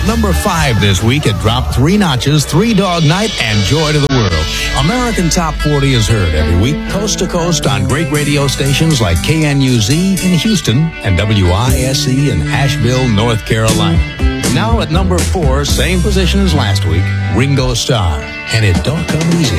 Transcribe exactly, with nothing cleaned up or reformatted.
number five this week, it dropped three notches, Three Dog Night and Joy to the World. American Top forty is heard every week, coast to coast on great radio stations like K N U Z in Houston and W I S E in Asheville, North Carolina. Now at number four, same position as last week, Ringo Starr, and It Don't Come Easy.